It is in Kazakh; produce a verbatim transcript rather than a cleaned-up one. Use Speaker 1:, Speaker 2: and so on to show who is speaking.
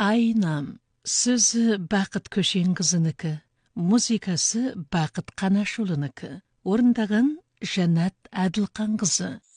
Speaker 1: Айнам. Сөзі Бақыт Көшенқызынікі, музыкасы Бақыт Қанашұлынікі. Орындаған Жанат Әділқанқызы.